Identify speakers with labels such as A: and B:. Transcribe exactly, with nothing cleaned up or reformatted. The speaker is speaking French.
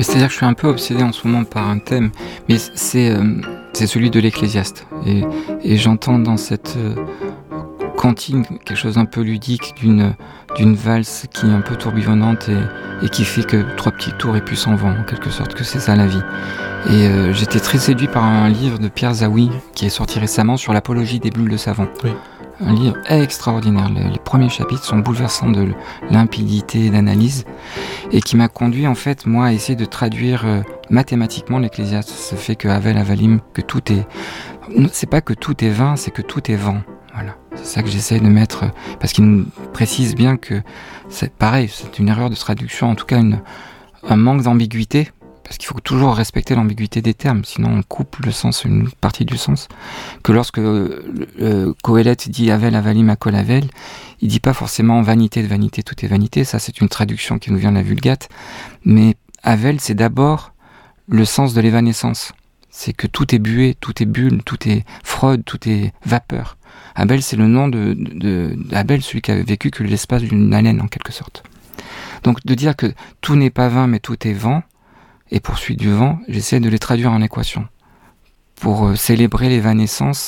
A: C'est-à-dire que je suis un peu obsédé en ce moment par un thème, mais c'est, euh, c'est celui de l'Ecclésiaste. Et, et j'entends dans cette euh, cantine quelque chose d'un peu ludique, d'une, d'une valse qui est un peu tourbillonnante et, et qui fait que trois petits tours et puis s'en vont, en quelque sorte, que c'est ça la vie. Et euh, j'étais très séduit par un livre de Pierre Zawi qui est sorti récemment sur l'apologie des bulles de savon.
B: Oui.
A: Un livre extraordinaire. Les, les premiers chapitres sont bouleversants de limpidité et d'analyse et qui m'a conduit en fait moi à essayer de traduire euh, mathématiquement l'Ecclésiaste. Ce fait que Havel Avalim, que tout est, c'est pas que tout est vain, c'est que tout est vent. Voilà, c'est ça que j'essaie de mettre parce qu'il nous précise bien que c'est pareil, c'est une erreur de traduction, en tout cas une, un manque d'ambiguïté. Parce qu'il faut toujours respecter l'ambiguïté des termes, sinon on coupe le sens, une partie du sens. Que lorsque euh, euh, Qoéleth dit Havel Avalim Akol Havel, il dit pas forcément vanité de vanité, tout est vanité. Ça, c'est une traduction qui nous vient de la Vulgate. Mais Havel, c'est d'abord le sens de l'évanescence. C'est que tout est buée, tout est bulle, tout est fraude, tout est vapeur. Abel, c'est le nom de, de, de Abel, celui qui a vécu que l'espace d'une haleine, en quelque sorte. Donc, de dire que tout n'est pas vain, mais tout est vent, et poursuite du vent, j'essaie de les traduire en équations pour euh, célébrer l'évanescence